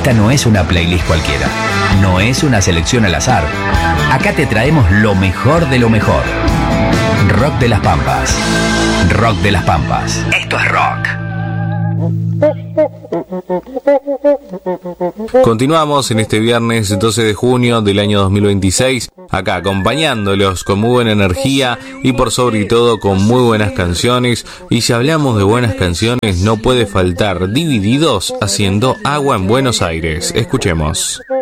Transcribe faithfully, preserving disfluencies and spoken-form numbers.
Esta no es una playlist cualquiera, no es una selección al azar. Acá te traemos lo mejor de lo mejor. Rock de las Pampas. Rock de las Pampas. Esto es rock. Continuamos en este viernes doce de junio del año dos mil veintiséis, acá acompañándolos con muy buena energía y por sobre todo con muy buenas canciones. Y si hablamos de buenas canciones, no puede faltar Divididos haciendo Agua en Buenos Aires. Escuchemos.